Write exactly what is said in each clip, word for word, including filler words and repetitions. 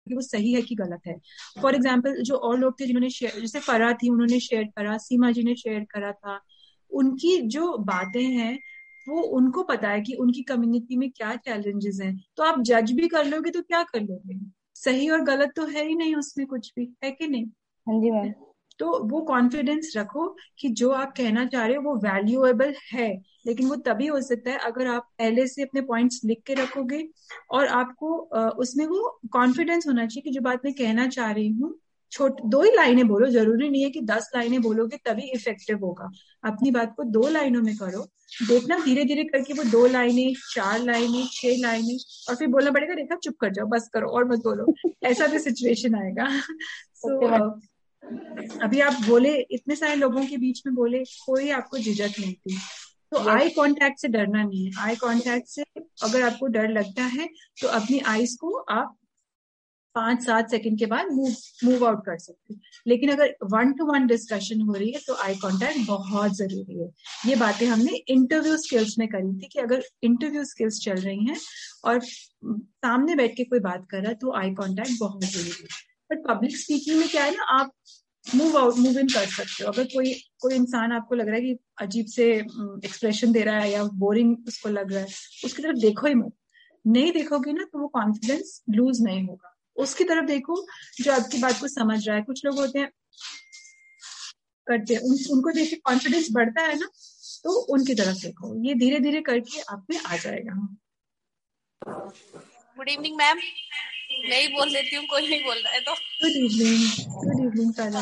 कि वो सही है कि गलत है। फॉर एग्जाम्पल जो और लोग थे जिन्होंने शेयर, जैसे फरा थी, उन्होंने शेयर करा, सीमा जी ने शेयर करा था, उनकी जो बातें हैं वो उनको पता है कि उनकी कम्युनिटी में क्या चैलेंजेस हैं। तो आप जज भी कर लोगे तो क्या कर लोगे, सही और गलत तो है ही नहीं उसमें कुछ भी, है कि नहीं। हाँ जी मैम। तो वो कॉन्फिडेंस रखो कि जो आप कहना चाह रहे हो वो वैल्यूएबल है, लेकिन वो तभी हो सकता है अगर आप पहले से अपने पॉइंट्स लिख के रखोगे और आपको अ, उसमें वो कॉन्फिडेंस होना चाहिए कि जो बात मैं कहना चाह रही हूँ, छोट दो ही लाइनें बोलो, जरूरी नहीं है कि दस लाइनें बोलोगे तभी इफेक्टिव होगा। अपनी बात को दो लाइनों में करो, देखना धीरे धीरे करके वो दो लाइनें, चार लाइनें, छह लाइनें, और फिर बोलना पड़ेगा रेखा चुप कर जाओ, बस करो और मत बोलो, ऐसा भी सिचुएशन आएगा। So okay ma'am. so, अभी आप बोले, इतने सारे लोगों के बीच में बोले, कोई आपको झिझक नहीं थी, तो यस। आई कांटेक्ट से डरना नहीं है। आई कांटेक्ट से अगर आपको डर लगता है तो अपनी आईज को आप पांच सात सेकंड के बाद मूव मूव आउट कर सकते हो, लेकिन अगर वन टू वन डिस्कशन हो रही है तो आई कांटेक्ट बहुत जरूरी है। ये बातें हमने इंटरव्यू स्किल्स में करी थी कि अगर इंटरव्यू स्किल्स चल रही हैं और सामने बैठ के कोई बात कर रहा है तो आई कांटेक्ट बहुत जरूरी है। बट पब्लिक स्पीकिंग में क्या है ना, आप मूव आउट मूव इन कर सकते हो। अगर कोई कोई इंसान आपको लग रहा है कि अजीब से एक्सप्रेशन दे रहा है या बोरिंग उसको लग रहा है, उसकी तरफ देखो ही मत। नहीं देखोगे ना तो वो कॉन्फिडेंस लूज नहीं होगा। उसकी तरफ देखो जो आपकी बात को समझ रहा है। कुछ लोग होते हैं करते हैं, उन, उनको देख के कॉन्फिडेंस बढ़ता है ना, तो उनकी तरफ देखो। ये धीरे धीरे करके आप में आ जाएगा। गुड इवनिंग मैम, मैं ही बोल देती हूँ, कोई नहीं बोल रहा है तो। Good evening. गुड इवनिंग सारा।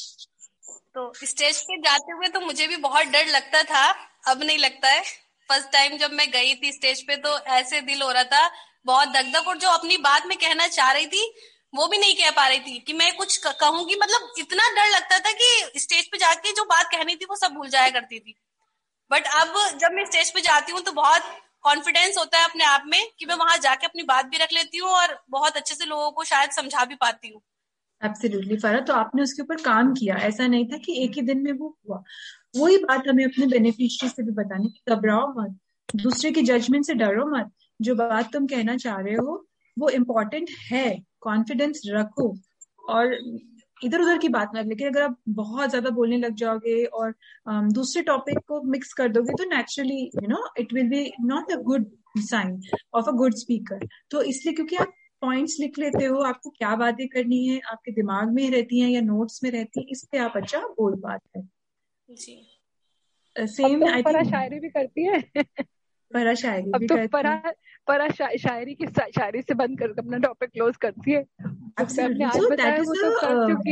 तो स्टेज पे जाते हुए तो मुझे भी बहुत डर लगता था, अब नहीं लगता है। फर्स्ट टाइम जब मैं गई थी स्टेज पे तो ऐसे दिल हो रहा था, बहुत धक धक, और जो अपनी बात मैं कहना चाह रही थी वो भी नहीं कह पा रही थी कि मैं कुछ कहूंगी। मतलब इतना डर लगता था कि स्टेज पे जाके जो बात कहनी थी वो सब भूल जाया करती थी। बट अब जब मैं स्टेज पे जाती हूँ तो बहुत कॉन्फिडेंस होता है अपने आप में कि मैं वहां जाके अपनी बात भी रख लेती हूँ और बहुत अच्छे से लोगों को शायद समझा भी पाती हूँ। एब्सोल्युटली फरा, तो आपने उसके ऊपर काम किया, ऐसा नहीं था कि एक ही दिन में वो हुआ। वही बात हमें अपने बेनिफिशियरी से भी बतानी कि घबराओ मत, दूसरे की जजमेंट से डरो मत। जो बात तुम कहना चाह रहे हो वो इम्पोर्टेंट है, कॉन्फिडेंस रखो और इधर उधर की बात मत। लेकिन अगर आप बहुत ज्यादा बोलने लग जाओगे और um, दूसरे टॉपिक को मिक्स कर दोगे तो naturally you know it will be not a good sign of a good speaker. तो इसलिए क्योंकि आप पॉइंट्स लिख लेते हो, आपको क्या बातें करनी है आपके दिमाग में रहती हैं या नोट्स में रहती है, इसलिए आप अच्छा बोल पाते हैं। जी। अब सेम तो आई फरा थिंक शायरी भी करती है। फरा शायरी अब भी तो करती फरा है। फरा शा, शायरी की शा, शायरी से बंद कर अपना टॉपिक क्लोज करती है। जो आपने एब्सोल्युटली, आज सो दैट बताया इज वो तो कर चुकी।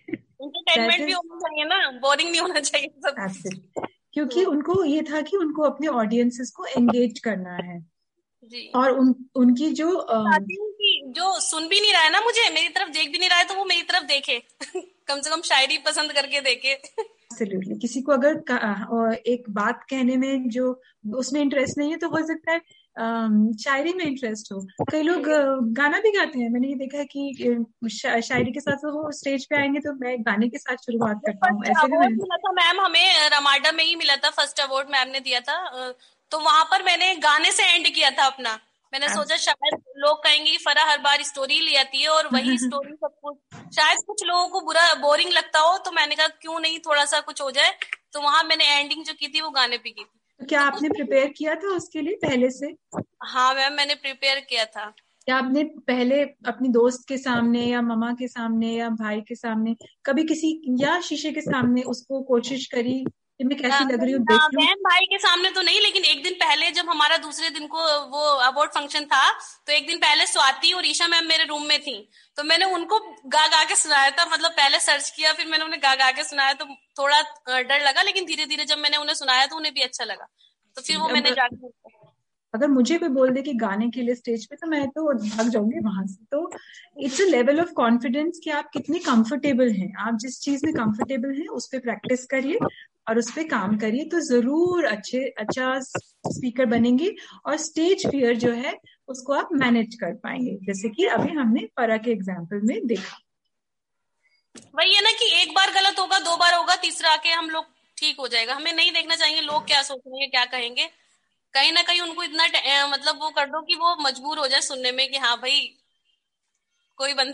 दैट एंटरटेनमेंट भी इज होना चाहिए ना, बोरिंग नहीं होना चाहिए सब कुछ। एब्सोल्युटली, क्योंकि उनको ये था कि उनको अपने ऑडियंसेस को एंगेज करना है जी। और उन उनकी जो अम, चाहती हूँ कि जो सुन भी नहीं रहा है ना, मुझे मेरी तरफ देख भी नहीं रहा है, तो वो मेरी तरफ देखे कम से कम शायरी पसंद करके देखे। एब्सोल्युटली, किसी को अगर का- अ, एक बात कहने में जो उसमें इंटरेस्ट नहीं है तो हो सकता है अम, शायरी में इंटरेस्ट हो। कई लोग अ, गाना भी गाते हैं, मैंने ये देखा है कि अ, शा, शायरी के साथ वो स्टेज पे आएंगे तो मैं गाने के साथ शुरुआत करता हूँ, फर्स्ट ऐसे भी अवार्ड मैंने। मिला था मैम हमें, रमाडा में ही मिला था फर्स्ट अवार्ड, मैम ने दिया था। तो वहां पर मैंने गाने से एंड किया था अपना। मैंने सोचा शायद लोग कहेंगे कि फरा हर बार स्टोरी ले आती है और वही स्टोरी सब कुछ, शायद कुछ लोगों को बुरा बोरिंग लगता हो, तो मैंने कहा क्यों नहीं थोड़ा सा कुछ हो जाए। तो वहां मैंने एंडिंग जो की थी वो गाने पे की थी। तो क्या तो कुछ, आपने प्रिपेयर किया था उसके लिए पहले से? हाँ मैम मैंने प्रिपेयर किया था। क्या आपने पहले अपनी दोस्त के सामने या ममा के सामने या भाई के सामने कभी किसी या शीशे के सामने उसको कोशिश करी कि मैं ना, कैसी लग रही नहीं हूँ ना, देख लूं? बहन भाई के सामने तो नहीं, लेकिन एक दिन पहले जब हमारा दूसरे दिन को वो अवार्ड फंक्शन था, तो एक दिन पहले स्वाति और ईशा मैम मेरे रूम में थी, तो मैंने उनको गा गा के सुनाया था। मतलब पहले सर्च किया, फिर मैंने उन्हें गा गा के सुनाया, तो थोड़ा डर लगा, लेकिन धीरे धीरे जब मैंने उन्हें सुनाया तो उन्हें भी अच्छा लगा, तो फिर वो मैंने अब जाके। अगर मुझे कोई बोल दे कि गाने के लिए स्टेज पे, तो मैं तो भाग जाऊंगी वहां से। तो it's a level of confidence कि आप कितने कंफर्टेबल हैं, आप जिस चीज में कंफर्टेबल हैं उस पर प्रैक्टिस करिए और उस पर काम करिए, तो जरूर अच्छे अच्छा स्पीकर बनेंगे और स्टेज फियर जो है उसको आप मैनेज कर पाएंगे, जैसे कि अभी हमने फरा के एग्जाम्पल में देखा। वही है ना कि एक बार गलत होगा, दो बार होगा, तीसरा आके हम लोग ठीक हो जाएगा। हमें नहीं देखना चाहिए लोग क्या सोचेंगे क्या कहेंगे। कहीं ना कहीं उनको इतना टे- मतलब वो कर दो कि वो मजबूर हो जाए सुनने में कि हाँ भाई कोई बंदा